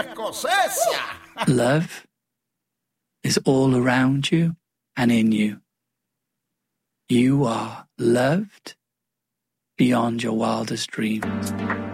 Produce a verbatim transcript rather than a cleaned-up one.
Love is all around you and in you. You are loved beyond your wildest dreams.